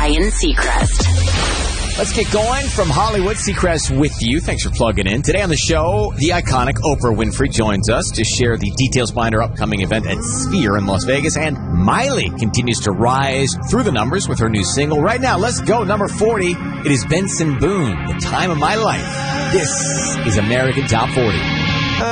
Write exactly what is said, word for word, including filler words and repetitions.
Ryan Seacrest. Let's get going from Hollywood. Seacrest with you. Thanks for plugging in. Today on the show, the iconic Oprah Winfrey joins us to share the details behind her upcoming event at Sphere in Las Vegas. And Miley continues to rise through the numbers with her new single. Right now, let's go. Number forty. It is Benson Boone, The Time of My Life. This is American Top forty.